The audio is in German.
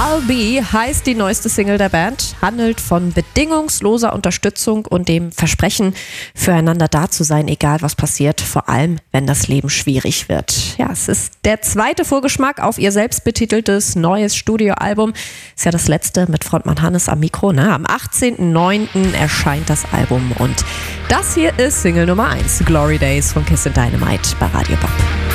I'll Be heißt die neueste Single der Band, handelt von bedingungsloser Unterstützung und dem Versprechen, füreinander da zu sein, egal was passiert, vor allem wenn das Leben schwierig wird. Ja, es ist der zweite Vorgeschmack auf ihr selbstbetiteltes neues Studioalbum. Ist ja das letzte mit Frontmann Hannes am Mikro. Ne? Am 18.09. erscheint das Album und das hier ist Single Nummer 1, Glory Days von Kiss and Dynamite bei Radio Bob.